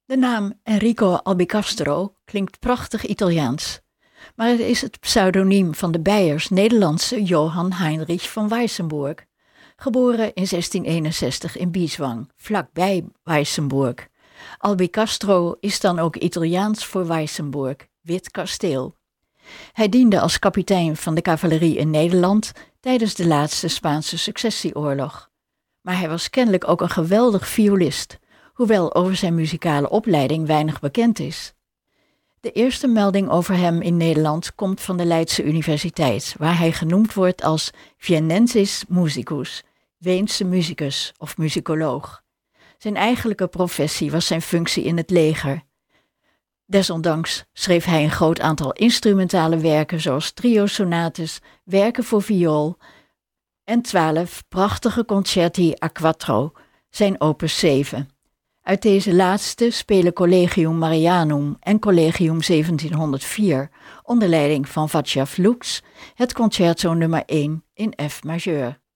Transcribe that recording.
De naam Enrico Albicastro klinkt prachtig Italiaans, maar het is het pseudoniem van de Beiers-Nederlandse Johann Heinrich von Weissenburg, geboren in 1661 in Bieswang, vlakbij Weissenburg. Albicastro is dan ook Italiaans voor Weissenburg, wit kasteel. Hij diende als kapitein van de cavalerie in Nederland tijdens de laatste Spaanse successieoorlog. Maar hij was kennelijk ook een geweldig violist, hoewel over zijn muzikale opleiding weinig bekend is. De eerste melding over hem in Nederland komt van de Leidse Universiteit, waar hij genoemd wordt als Vienensis musicus, Weense musicus of musicoloog. Zijn eigenlijke professie was zijn functie in het leger. Desondanks schreef hij een groot aantal instrumentale werken zoals trio-sonates, werken voor viool en 12 prachtige concerti a quattro, zijn opus 7. Uit deze laatste spelen Collegium Marianum en Collegium 1704 onder leiding van Václav Lux het concerto nummer 1 in F majeur.